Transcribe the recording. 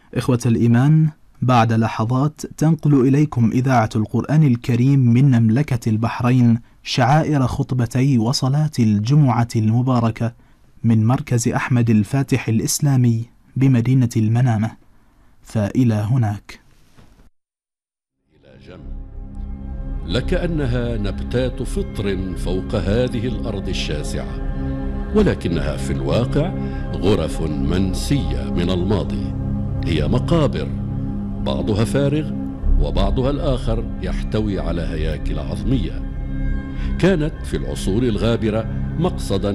إخوة الإيمان، بعد لحظات تنقل إليكم إذاعة القرآن الكريم من مملكة البحرين شعائر خطبتي وصلاة الجمعة المباركة من مركز أحمد الفاتح الإسلامي بمدينة المنامة، فإلى هناك. إلى جنب لكأنها نبتات فطر فوق هذه الأرض الشاسعة، ولكنها في الواقع غرف منسية من الماضي، هي مقابر بعضها فارغ وبعضها الآخر يحتوي على هياكل عظمية كانت في العصور الغابرة مقصدا